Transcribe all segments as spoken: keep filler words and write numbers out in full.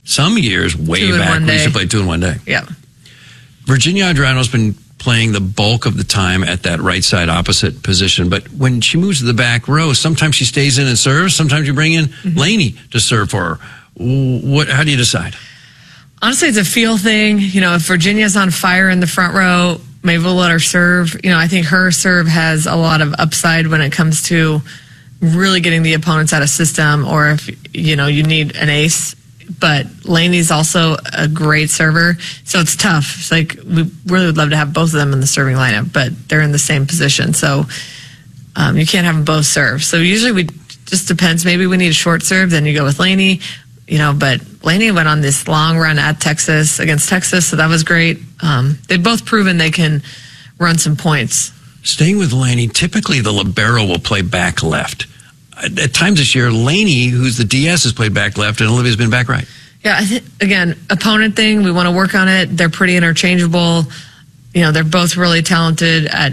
some years, way back, we used to play two in one day. Yeah. Virginia Adrano's been playing the bulk of the time at that right side opposite position. But when she moves to the back row, sometimes she stays in and serves. Sometimes you bring in mm-hmm. Laney to serve for her. What? How do you decide? Honestly, it's a feel thing. You know, if Virginia's on fire in the front row, maybe we'll let her serve. You know, I think her serve has a lot of upside when it comes to really getting the opponents out of system, or if, you know, you need an ace. But Laney's also a great server, so it's tough. It's like we really would love to have both of them in the serving lineup, but they're in the same position, so um, you can't have them both serve. So usually we just depends. Maybe we need a short serve, then you go with Laney, you know. But Laney went on this long run at Texas against Texas, so that was great. Um, they've both proven they can run some points. Staying with Laney, typically the libero will play back left. At times this year, Laney, who's the D S, has played back left, and Olivia's been back right. Yeah, I think, again, opponent thing, we want to work on it. They're pretty interchangeable. You know, they're both really talented at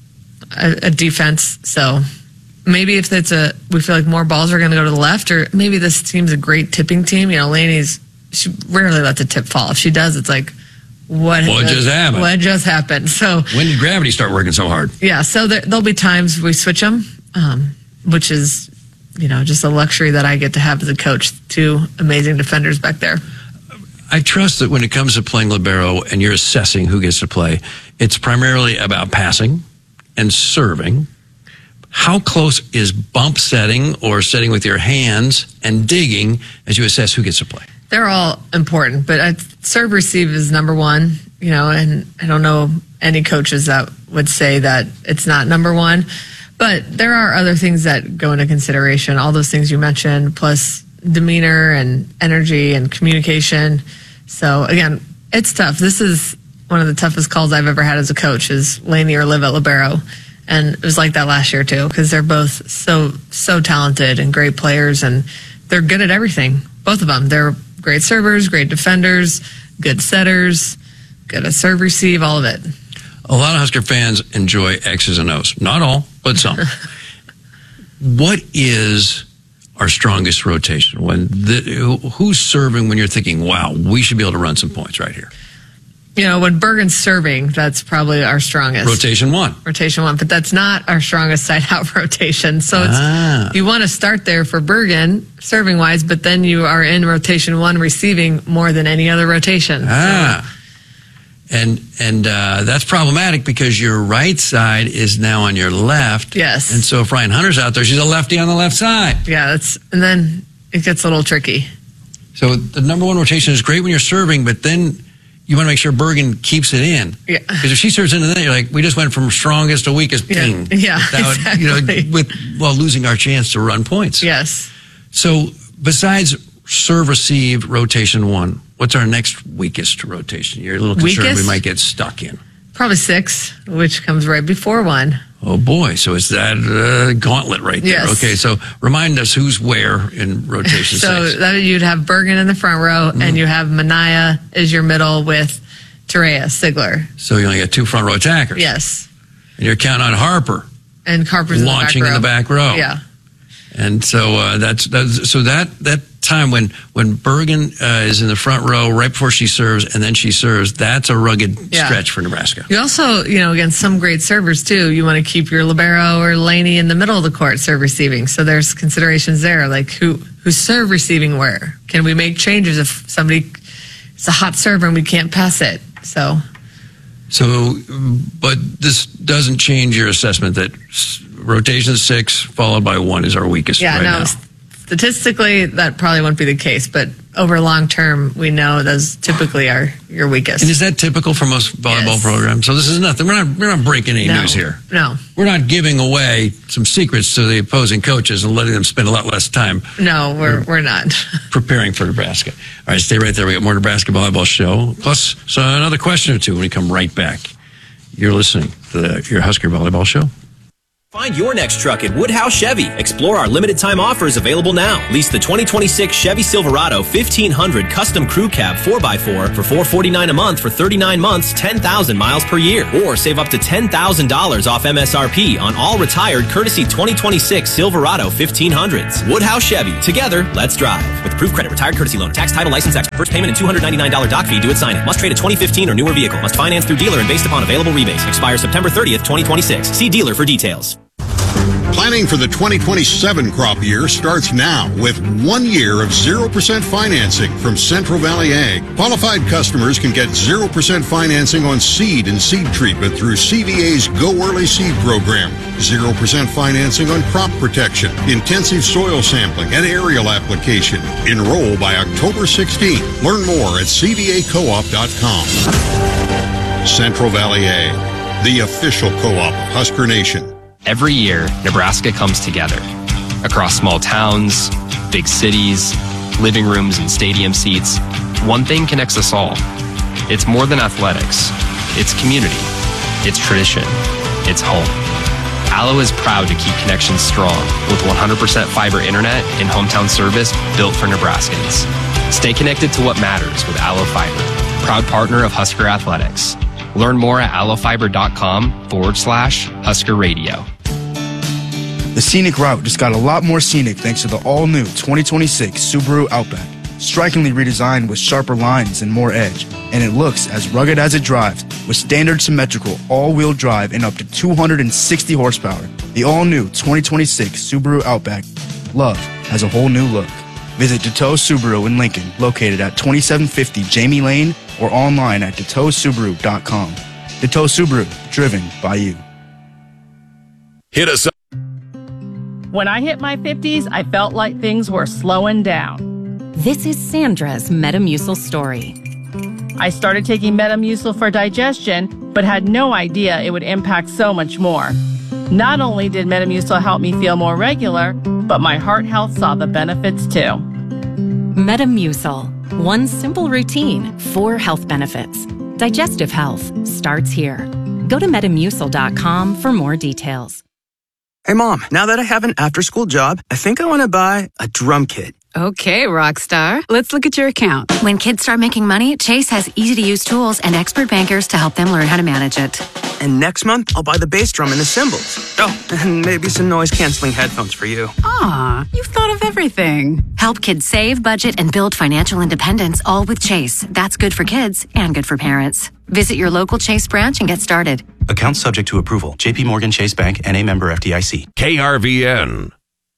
a, a defense. So maybe if it's a, we feel like more balls are going to go to the left, or maybe this team's a great tipping team. You know, Laney's, she rarely lets a tip fall. If she does, it's like, what, what just happened? What just happened? So when did gravity start working so hard? Yeah, so there, there'll be times we switch them, um, which is, you know, just a luxury that I get to have as a coach. Two amazing defenders back there. I trust that when it comes to playing libero and you're assessing who gets to play, it's primarily about passing and serving. How close is bump setting or setting with your hands and digging as you assess who gets to play? They're all important, but I, serve receive is number one, you know, and I don't know any coaches that would say that it's not number one. But there are other things that go into consideration, all those things you mentioned, plus demeanor and energy and communication. So, again, it's tough. This is one of the toughest calls I've ever had as a coach, is Laney or Liv at libero. And it was like that last year, too, because they're both so, so talented and great players, and they're good at everything, both of them. They're great servers, great defenders, good setters, good at serve receive, all of it. A lot of Husker fans enjoy X's and O's. Not all, but some. What is our strongest rotation? When the, who's serving when you're thinking, wow, we should be able to run some points right here? You know, when Bergen's serving, that's probably our strongest. Rotation one. Rotation one, but that's not our strongest side-out rotation. So it's, ah. you want to start there for Bergen, serving-wise, but then you are in rotation one receiving more than any other rotation. Ah. So. And and uh, that's problematic because your right side is now on your left. Yes. And so if Ryan Hunter's out there, she's a lefty on the left side. Yeah, that's and then it gets a little tricky. So the number one rotation is great when you're serving, but then you want to make sure Bergen keeps it in. Yeah. Because if she serves into that, you're like, we just went from strongest to weakest. Yeah. Ping. Yeah. Without, exactly. You know, with well losing our chance to run points. Yes. So besides serve receive rotation one, what's our next weakest rotation? You're a little concerned weakest? we might get stuck in. Probably six, which comes right before one. Oh, boy. So it's that uh, gauntlet right there. Yes. Okay, so remind us who's where in rotation so six. that you'd have Bergen in the front row, mm. and you have Manaya as your middle with Terea Sigler. So you only got two front row attackers. Yes. And you're counting on Harper. And Harper's launching in the back row. in the back row. Yeah. And so uh, that's, that's so that that time when when Bergen uh, is in the front row right before she serves and then she serves, that's a rugged yeah. stretch for Nebraska. You also, you know, against some great servers too, you want to keep your libero or Laney in the middle of the court serve receiving. So there's considerations there, like who who's serve receiving where. Can we make changes if somebody it's a hot serve and we can't pass it? So. So, but this doesn't change your assessment that rotation six followed by one is our weakest yeah, right no, now. Statistically, that probably won't be the case, but over long term, we know those typically are your weakest. And is that typical for most volleyball yes. programs? So this is nothing. We're not. We're not breaking any no, news here. No, we're not giving away some secrets to the opposing coaches and letting them spend a lot less time. No, we're we're not preparing for Nebraska. All right, stay right there. We got more Nebraska volleyball show. Plus, so another question or two when we come right back. You're listening to the, your Husker volleyball show. Find your next truck at Woodhouse Chevy. Explore our limited time offers available now. Lease the twenty twenty-six Chevy Silverado fifteen hundred Custom Crew Cab four by four for four hundred forty-nine dollars a month for thirty-nine months, ten thousand miles per year. Or save up to ten thousand dollars off M S R P on all retired courtesy twenty twenty-six Silverado fifteen hundreds. Woodhouse Chevy. Together, let's drive. With Approved credit. Retired courtesy loan. Tax, title, license, expert. First payment and two hundred ninety-nine dollars doc fee due at signing. Must trade a twenty fifteen or newer vehicle. Must finance through dealer and based upon available rebates. Expires September thirtieth, twenty twenty-six. See dealer for details. Planning for the twenty twenty-seven crop year starts now with one year of zero percent financing from Central Valley Ag. Qualified customers can get zero percent financing on seed and seed treatment through C V A's Go Early Seed program. zero percent financing on crop protection, intensive soil sampling, and aerial application. Enroll by October sixteenth. Learn more at c v a co op dot com. Central Valley Ag, the official co-op of Husker Nation. Every year, Nebraska comes together. Across small towns, big cities, living rooms and stadium seats, one thing connects us all. It's more than athletics. It's community. It's tradition. It's home. Allo is proud to keep connections strong with one hundred percent fiber internet and hometown service built for Nebraskans. Stay connected to what matters with Allo Fiber, proud partner of Husker Athletics. Learn more at allofiber.com forward slash Husker Radio. The scenic route just got a lot more scenic thanks to the all-new twenty twenty-six Subaru Outback. Strikingly redesigned with sharper lines and more edge, and it looks as rugged as it drives with standard symmetrical all-wheel drive and up to two hundred sixty horsepower. The all-new twenty twenty-six Subaru Outback. Love has a whole new look. Visit Deto Subaru in Lincoln, located at twenty-seven fifty Jamie Lane, or online at deto subaru dot com. Deto Subaru, driven by you. Hit us up. When I hit my fifties, I felt like things were slowing down. This is Sandra's Metamucil story. I started taking Metamucil for digestion, but had no idea it would impact so much more. Not only did Metamucil help me feel more regular, but my heart health saw the benefits too. Metamucil. One simple routine, four health benefits. Digestive health starts here. Go to metamucil dot com for more details. Hey, Mom, now that I have an after-school job, I think I want to buy a drum kit. Okay, Rockstar. Let's look at your account. When kids start making money, Chase has easy-to-use tools and expert bankers to help them learn how to manage it. And next month, I'll buy the bass drum and the cymbals. Oh, and maybe some noise-canceling headphones for you. Aw, you've thought of everything. Help kids save, budget, and build financial independence, all with Chase. That's good for kids and good for parents. Visit your local Chase branch and get started. Account subject to approval. J P Morgan Chase Bank, N A member F D I C. K R V N.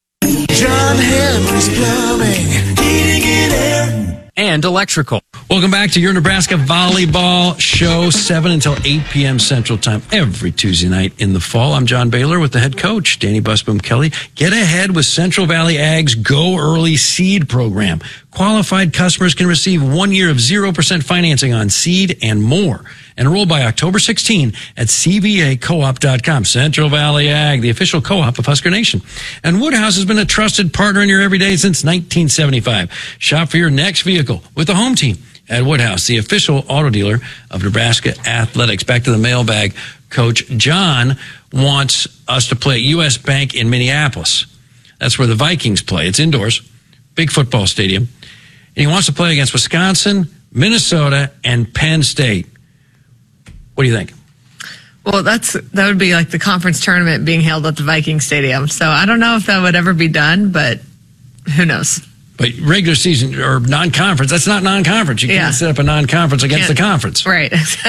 John Henry's Plumbing, Heating and Air. And electrical. Welcome back to your Nebraska Volleyball Show, seven until eight p.m. Central Time every Tuesday night in the fall. I'm John Baylor with the head coach, Danny Busboom Kelly. Get ahead with Central Valley Ag's Go Early Seed program. Qualified customers can receive one year of zero percent financing on seed and more. Enroll by October sixteenth at c v a co op dot com. Central Valley Ag, the official co-op of Husker Nation. And Woodhouse has been a trusted partner in your everyday since nineteen seventy-five. Shop for your next vehicle with the home team at Woodhouse, the official auto dealer of Nebraska Athletics. Back to the mailbag. Coach John wants us to play at U S Bank in Minneapolis. That's where the Vikings play. It's indoors, big football stadium. And he wants to play against Wisconsin, Minnesota, and Penn State. What do you think? Well, that's that would be like the conference tournament being held at the Viking Stadium. So I don't know if that would ever be done, but who knows? But regular season or non-conference, that's not non-conference. You Yeah. can't set up a non-conference against Can't- the conference. Right.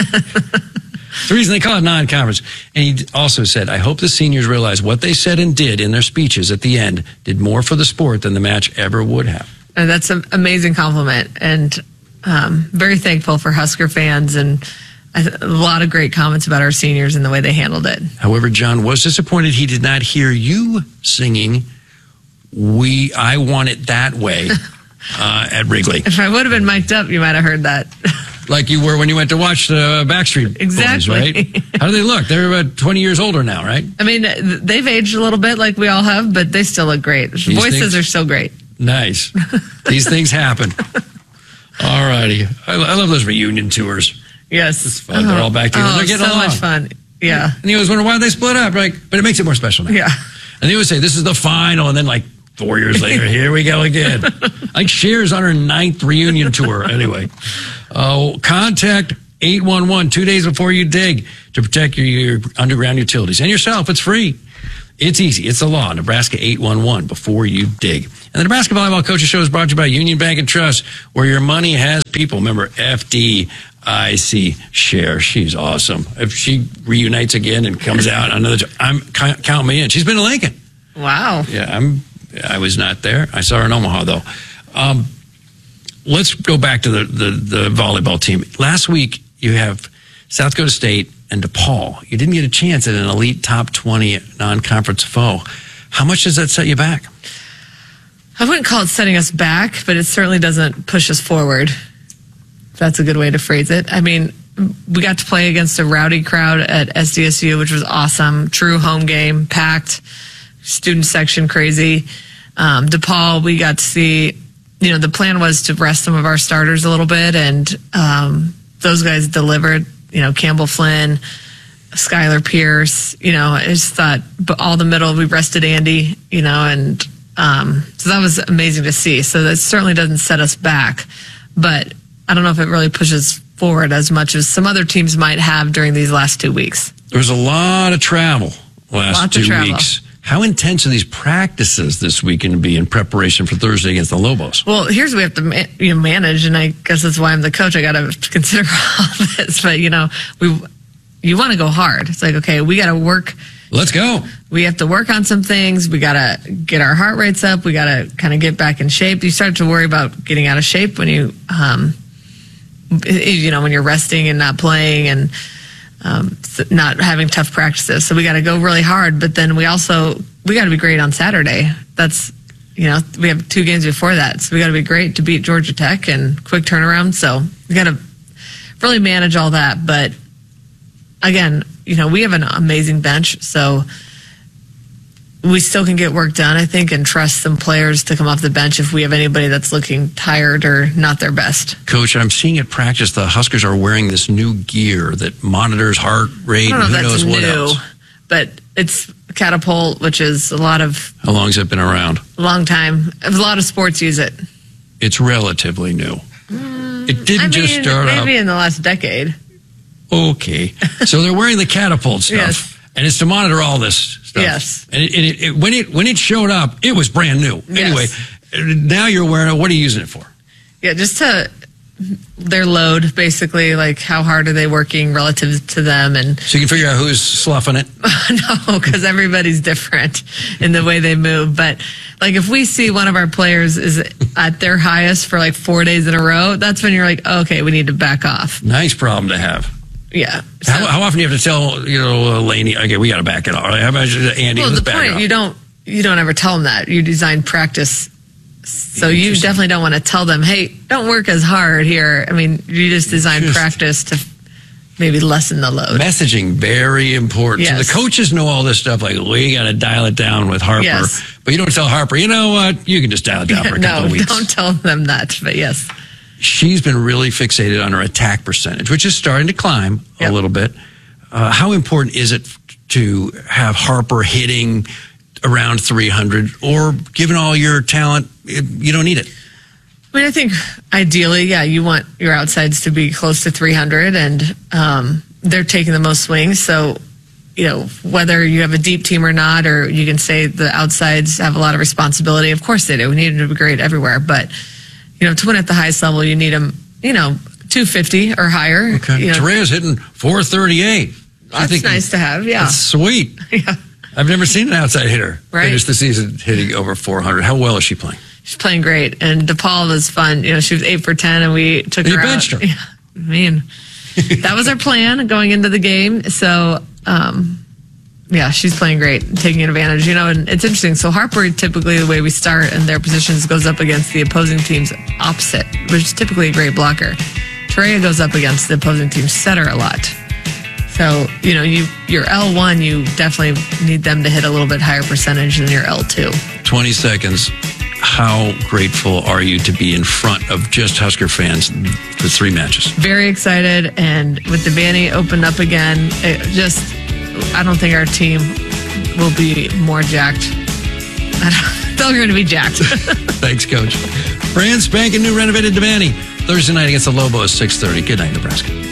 It's the reason they call it non-conference. And he also said, I hope the seniors realize what they said and did in their speeches at the end did more for the sport than the match ever would have. And that's an amazing compliment. And um, very thankful for Husker fans and a lot of great comments about our seniors and the way they handled it. However, John was disappointed he did not hear you singing "We I Want It That Way" uh, at Wrigley. If I would have been mic'd up, you might have heard that. Like you were when you went to watch the Backstreet Exactly. Boys, right? How do they look? They're about twenty years older now, right? I mean, they've aged a little bit like we all have, but they still look great. These Voices things- are still great. Nice. These things happen. All righty. I, I love those reunion tours. Yes. It's fun. They're all back together. Oh, They're getting so along. much fun. Yeah. And he always wondered why they split up, right? But it makes it more special now. Yeah. And they would say, this is the final. And then like four years later, here we go again. Like Cher's on her ninth reunion tour. Anyway, uh, contact eight one one two days before you dig to protect your, your underground utilities and yourself. It's free. It's easy. It's the law. Nebraska eight one one before you dig. And the Nebraska Volleyball Coaches Show is brought to you by Union Bank and Trust, where your money has people. Remember, F D I C Cher. She's awesome. If she reunites again and comes out another, I'm count me in. She's been to Lincoln. Wow. Yeah, I'm. I was not there. I saw her in Omaha though. Um, let's go back to the, the the volleyball team. Last week you have South Dakota State and DePaul. You didn't get a chance at an elite top twenty non-conference foe. How much does that set you back? I wouldn't call it setting us back, but it certainly doesn't push us forward. That's a good way to phrase it. I mean, we got to play against a rowdy crowd at S D S U, which was awesome. True home game, packed, student section crazy. Um, DePaul, we got to see, you know, the plan was to rest some of our starters a little bit, and um, those guys delivered. You know, Campbell Flynn, Skylar Pierce, you know, I just thought, but all the middle, we rested Andy, you know, and um, so that was amazing to see. So that certainly doesn't set us back, but I don't know if it really pushes forward as much as some other teams might have during these last two weeks. There was a lot of travel last Lots two of travel. weeks. How intense are these practices this week going to be in preparation for Thursday against the Lobos? Well, here's what we have to ma- you know, manage, and I guess that's why I'm the coach. I got to consider all this, but you know, we you want to go hard. It's like, okay, we got to work. Let's go. We have to work on some things. We got to get our heart rates up. We got to kind of get back in shape. You start to worry about getting out of shape when you, um, you know, when you're resting and not playing and um, not having tough practices. So we got to go really hard. But then we also, we got to be great on Saturday. That's, you know, we have two games before that. So we got to be great to beat Georgia Tech and quick turnaround. So we got to really manage all that. But again, you know, we have an amazing bench, so we still can get work done, I think, and trust some players to come off the bench if we have anybody that's looking tired or not their best. Coach, I'm seeing at practice the Huskers are wearing this new gear that monitors heart rate I don't know and if who that's knows what new, else. but it's Catapult, which is a lot of How long has it been around? a long time. A lot of sports use it. It's relatively new. Mm, it didn't I just mean, start out. maybe in the last decade. Okay. So they're wearing the Catapult stuff. Yes. And it's to monitor all this stuff. Yes. And, it, and it, it, when it when it showed up, it was brand new. Yes. Anyway, now you're wearing it. What are you using it for? Yeah, just to their load, basically, like how hard are they working relative to them, and So you can figure out who's sloughing it. no, because everybody's different in the way they move. But like if we see one of our players is at their highest for like four days in a row, that's when you're like, okay, we need to back off. Nice problem to have. Yeah. how, how often do you have to tell, you know, Laney, okay, we got to back it off? How about Andy? Well, let's the back it point off. you don't you don't ever tell them that. You design practice, so you definitely don't want to tell them, hey, don't work as hard here. I mean, you just design Just- practice to maybe lessen the load. Messaging, very important. So Yes. the coaches know all this stuff, like, we got to dial it down with Harper. Yes. But you don't tell Harper, you know what, you can just dial it down for a couple no, of weeks. don't tell them that. But yes. She's been really fixated on her attack percentage, which is starting to climb a little bit. Uh, how important is it to have Harper hitting around three hundred, or given all your talent, it, you don't need it? I mean, I think ideally, yeah, you want your outsides to be close to three hundred, and um, they're taking the most swings. So, you know, whether you have a deep team or not, or you can say the outsides have a lot of responsibility. Of course they do. We need them to be great everywhere. But, you know, to win at the highest level, you need them, you know, two fifty or higher. Okay. You know, Terea's hitting four thirty-eight. I that's think nice to have, yeah. That's sweet. Yeah. I've never seen an outside hitter Right. finish the season hitting over four hundred. How well is she playing? She's playing great. And DePaul was fun. You know, she was eight for ten, and we took You her benched out. her. Yeah, I mean, that was our plan going into the game. So, um, yeah, she's playing great, taking advantage. You know, and it's interesting. So Harper, typically the way we start in their positions, goes up against the opposing team's opposite, which is typically a great blocker. Terea goes up against the opposing team's setter a lot. So, you know, you your L one, you definitely need them to hit a little bit higher percentage than your L two. twenty seconds. How grateful are you to be in front of just Husker fans for three matches? Very excited, and with the Vanny opened up again, it just, I don't think our team will be more jacked. I don't, they're going to be jacked. Thanks, Coach. Brand spanking new renovated Devaney. Thursday night against the Lobos, six thirty. Good night, Nebraska.